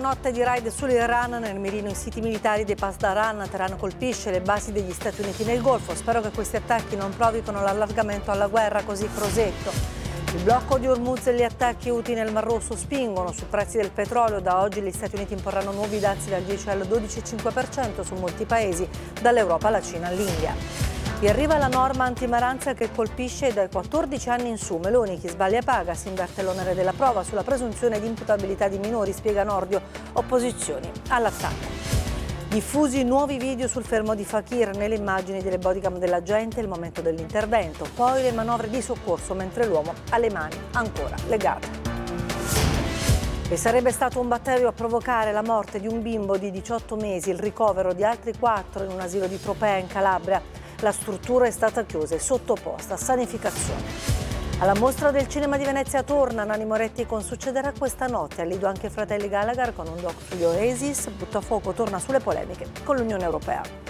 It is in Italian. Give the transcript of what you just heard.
notte di raid sull'Iran, nel mirino i siti militari dei Pasdaran. Teheran colpisce le basi degli Stati Uniti nel Golfo. Spero che questi attacchi non provochino l'allargamento alla guerra, così Crosetto. Il blocco di Hormuz e gli attacchi Houthi nel Mar Rosso spingono sui prezzi del petrolio. Da oggi gli Stati Uniti imporranno nuovi dazi dal 10 al 12,5% su molti paesi, dall'Europa alla Cina all'India. E arriva la norma antimaranza che colpisce dai 14 anni in su. Meloni, chi sbaglia paga, si inverte l'onere della prova sulla presunzione di imputabilità di minori, spiega Nordio, opposizioni all'attacco. Diffusi nuovi video sul fermo di Fakir, nelle immagini delle bodycam dell'agente, il momento dell'intervento, poi le manovre di soccorso mentre l'uomo ha le mani ancora legate. E sarebbe stato un batterio a provocare la morte di un bimbo di 18 mesi, il ricovero di altri 4 in un asilo di Tropea in Calabria. La struttura è stata chiusa e sottoposta a sanificazione. Alla Mostra del Cinema di Venezia torna Nanni Moretti con Succederà questa notte. Al Lido anche Fratelli Gallagher con un doc sugli Oasis. Buttafuoco torna sulle polemiche con l'Unione Europea.